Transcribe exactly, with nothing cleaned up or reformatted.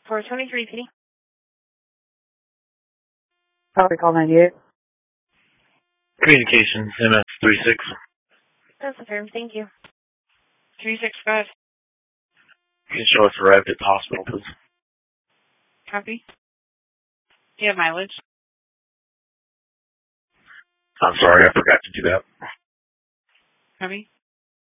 four twenty-three, P D. Probably call ninety-eight. Communications, M S three six. That's affirmed, thank you. three six five. You can show us arrived at the hospital, please. Copy. Do you have mileage? I'm sorry, I forgot to do that. Copy.